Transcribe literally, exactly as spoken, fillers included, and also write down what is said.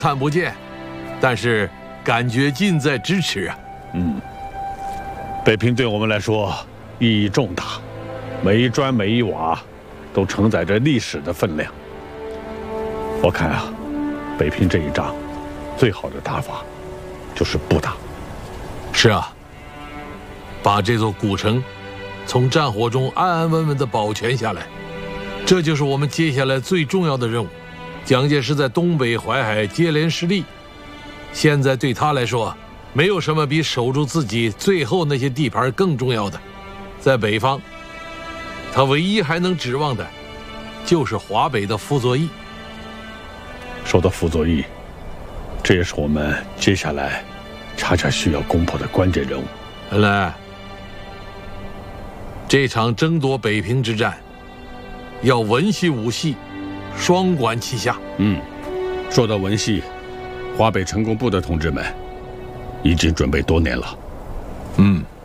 看不见，但是感觉近在咫尺啊。 嗯，北平对我们来说意义重大，每一砖每一瓦都承载着历史的分量。我看啊，北平这一仗，最好的打法就是不打。 是啊，把这座古城从战火中安安稳稳地保全下来，这就是我们接下来最重要的任务。蒋介石在东北淮海接连失利，现在对他来说，没有什么比守住自己最后那些地盘更重要的。在北方，他唯一还能指望的，就是华北的傅作义。 说到傅作义，这也是我们接下来恰恰需要攻破的关键人物。 恩来，这场争夺北平之战，要文系武系双管齐下。 嗯，说到文系，华北成工部的同志们已经准备多年了。 嗯。